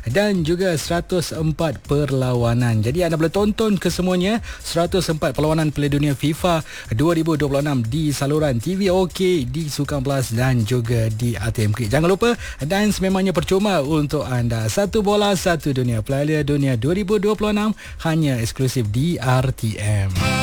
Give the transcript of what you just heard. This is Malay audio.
dan juga 104 perlawanan. Jadi anda boleh tonton kesemuanya 104 perlawanan Piala Dunia FIFA 2026 di saluran TV OK, di Sukan Plus dan juga di ATM Klik. Jangan lupa, dan sememangnya percuma untuk anda. Satu bola, satu dunia. Piala Dunia 2026 hanya eksklusif di RTM.